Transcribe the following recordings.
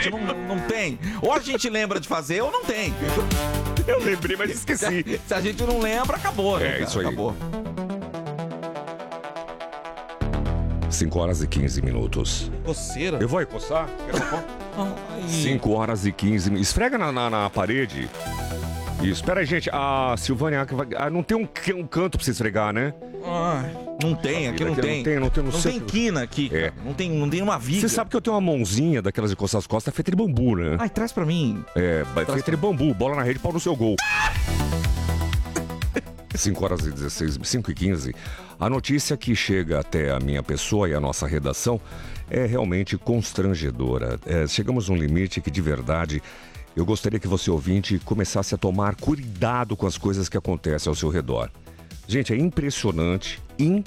gente não tem. Ou a gente lembra de fazer ou não tem. Eu lembrei, mas esqueci. Se a gente não lembra, acabou, né, É, isso aí. Acabou. 5h15. Coceira. Eu vou aí coçar? Ai. 5h15. Esfrega na parede. Isso. Espera aí, gente. A Silvânia não tem um canto pra você esfregar, né? Não tem, aqui não tem. Não tem quina aqui, cara. Não tem uma viga. Você sabe que eu tenho uma mãozinha daquelas de coçar as costas feita de bambu, né? Ai, traz pra mim. Feita de bambu. Bola na rede, pau no seu gol. 5h16, 5h15. A notícia que chega até a minha pessoa e a nossa redação é realmente constrangedora. Chegamos num limite que, de verdade, eu gostaria que você, ouvinte, começasse a tomar cuidado com as coisas que acontecem ao seu redor. Gente, é impressionante.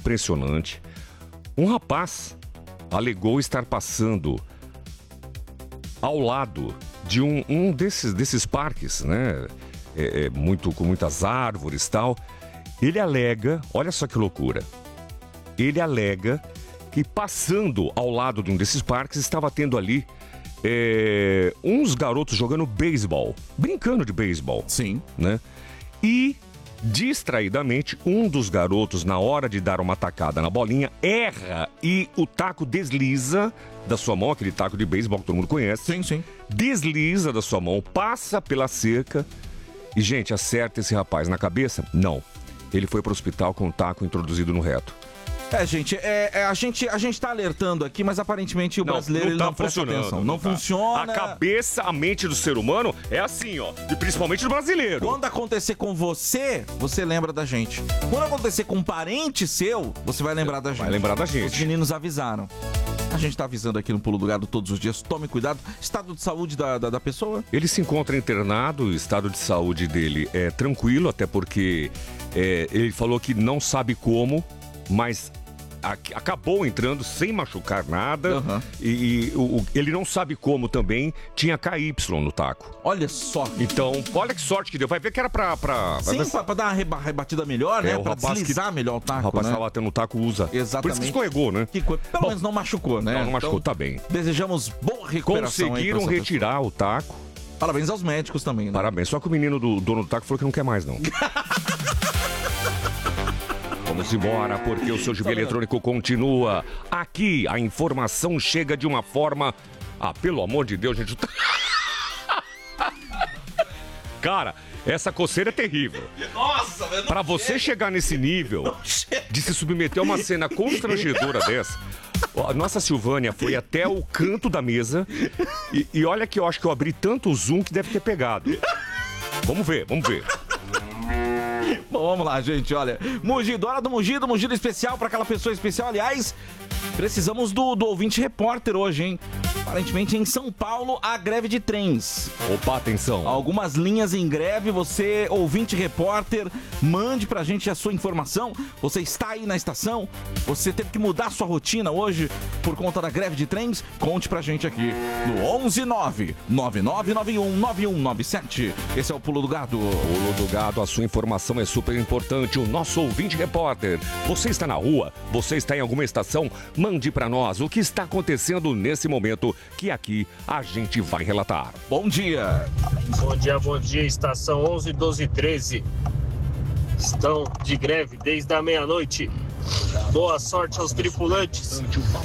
Um rapaz alegou estar passando ao lado de um desses parques, né? Com muitas árvores e tal. Ele alega, olha só que loucura, ele alega que passando ao lado de um desses parques estava tendo ali uns garotos jogando beisebol, brincando de beisebol. Sim. Né? E, distraidamente, um dos garotos, na hora de dar uma tacada na bolinha, erra e o taco desliza da sua mão, aquele taco de beisebol que todo mundo conhece. Sim, sim. Desliza da sua mão, passa pela cerca e, gente, acerta esse rapaz na cabeça? Não. Ele foi para o hospital com um taco introduzido no reto. Gente, a gente tá alertando aqui, mas aparentemente o brasileiro não presta atenção. Não funciona. A cabeça, a mente do ser humano é assim, ó. E principalmente do brasileiro. Quando acontecer com você, você lembra da gente. Quando acontecer com um parente seu, você vai lembrar da gente. Vai lembrar da gente. Os meninos avisaram. A gente tá avisando aqui no Pulo do Gado todos os dias. Tome cuidado. Estado de saúde da pessoa? Ele se encontra internado, o estado de saúde dele é tranquilo, até porque ele falou que não sabe como, mas acabou entrando sem machucar nada. Uhum. E ele não sabe como também, tinha KY no taco. Olha só. Então, olha que sorte que deu. Vai ver que era pra dar uma rebatida melhor, né? Pra deslizar melhor o taco, o rapaz né? tá batendo o taco, usa. Exatamente. Por isso que escorregou, né? Pelo menos não machucou, né? Não machucou, tá bem. Desejamos boa recuperação. Conseguiram retirar o taco. Parabéns aos médicos também, né? Parabéns. Só que o menino do dono do taco falou que não quer mais, não. Vamos embora, porque o seu gibi eletrônico continua. Aqui, a informação chega de uma forma... pelo amor de Deus, gente. Cara, essa coceira é terrível. Nossa, velho. Pra você chegar nesse nível de se submeter a uma cena constrangedora dessa... A nossa Silvânia foi até o canto da mesa e olha que eu acho que eu abri tanto o zoom que deve ter pegado. Vamos ver. Bom, vamos lá, gente, olha. Mugido, hora do mugido especial pra aquela pessoa especial. Aliás, precisamos do ouvinte repórter hoje, hein? Aparentemente em São Paulo, a greve de trens. Opa, atenção. Algumas linhas em greve, você, ouvinte repórter, mande pra gente a sua informação. Você está aí na estação? Você teve que mudar sua rotina hoje por conta da greve de trens? Conte pra gente aqui no 119-9991-9197. Esse é o Pulo do Gado. Pulo do Gado, a sua informação é super importante. O nosso ouvinte repórter. Você está na rua? Você está em alguma estação? Mande pra nós o que está acontecendo nesse momento, que aqui a gente vai relatar. Bom dia. Bom dia, estação 11, 12 e 13. Estão de greve desde a meia-noite. Boa sorte aos tripulantes.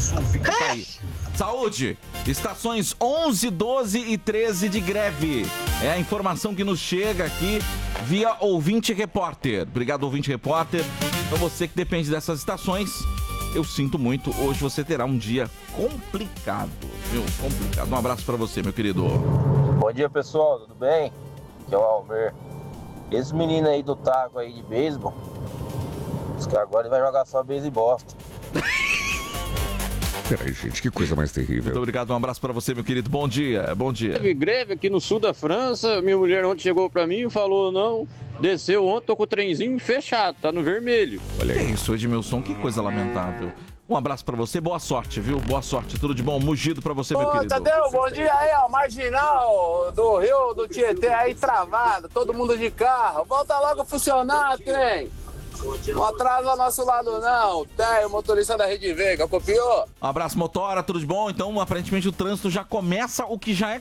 Saúde! Estações 11, 12 e 13 de greve. É a informação que nos chega aqui via ouvinte repórter. Obrigado, ouvinte repórter. Para você que depende dessas estações, eu sinto muito. Hoje você terá um dia complicado, viu? Complicado. Um abraço para você, meu querido. Bom dia, pessoal. Tudo bem? Aqui é o Almer. Esse menino aí do taco aí de beisebol, diz que agora ele vai jogar só beisebol e bosta. Peraí, gente, que coisa mais terrível. Muito obrigado, um abraço pra você, meu querido. Bom dia, bom dia. Teve greve aqui no sul da França. Minha mulher ontem chegou pra mim e falou: não, desceu ontem, tô com o trenzinho fechado, tá no vermelho. Olha aí, isso, Edmilson, que coisa lamentável. Um abraço pra você, boa sorte, viu? Boa sorte, tudo de bom, mugido pra você, meu querido. Tadeu, bom dia aí, ó, marginal do Rio do Tietê aí travado, todo mundo de carro. Volta logo a funcionar, trem. Não atrasa ao nosso lado não, tem o motorista da Rede Veiga, copiou? Um abraço, motora, tudo de bom? Então, aparentemente o trânsito já começa, o que já é